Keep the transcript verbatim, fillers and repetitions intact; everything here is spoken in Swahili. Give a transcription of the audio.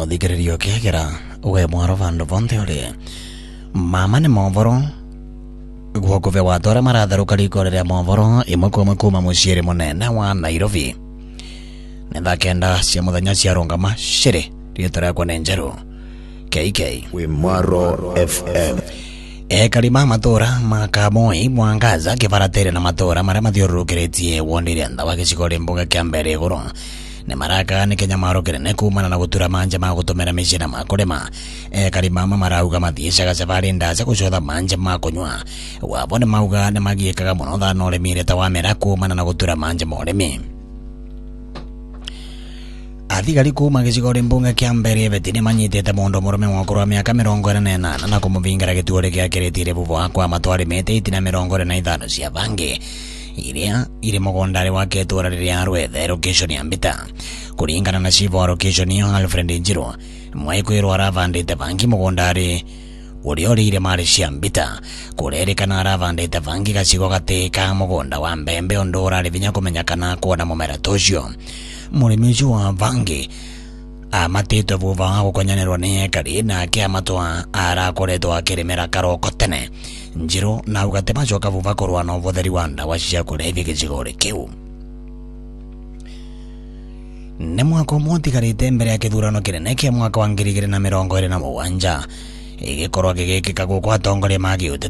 muthikiririo kiagira we mwaro vandu vonte uri mama ni movoro guoko vya watu aria maratharuka riko riria movoro imwe kumwe kuma muciiri munene wa Nairobi ni thaa kenda cia muthenya cia rungama ciri rietwa riakwa ni Njeru K K Wimaro F M. Ekarima matora makamoi mwangaza kivaratere na matora maria mathiururukiritie wonire ntha wa gicigo ri mbuga kia mbere iguru ni maraka ni Kenya marokire ne kumana na gutura manje ma gutumira micina ma kurima ekarima marauga mathiicaga safari ndaca gucotha manje ma kunywa wabo ni mauga ni magiikaga muno thana urimire ta wamera kumana na gutura manje ma urimi. Athigari kuma gicigo ri mbunge kia mbere betini manyitete mundu murume wa ukuru wa miaka mirongo ine na inana na kumuvingira gituo ria kiretire vuvu wakwa matwari mete itina mirongo ine na ithano cia bangi iria iri mugondari wake itura riria Rwethe location ya Mbita. Kuringana na chief wa location iyo Alfred Njiru mwaikuirwo aravandite bangi mugondari uria urire mari cia Mbita kurerikana aravandite bangi gacigo gati ka mugonda wa mbembe undu urari vinya kumenyakana kuona mumera tocio. Murimi wa bangi amatitwe vuva wa gukonyanirwo ni ekari na akiamatwa arakoretwo akirimira karoko tene. Njiru na ugate macoka vuva kurwa na uvutheri wa ndawa cia kulevya gicigori kiu. Ni mwaka umwe utigarite mbere ya kithurano kinene kia mwaka wa ngiri igiri na mirongo iri na mugwanja igikorwo gigikika guku atongoria ma giuteti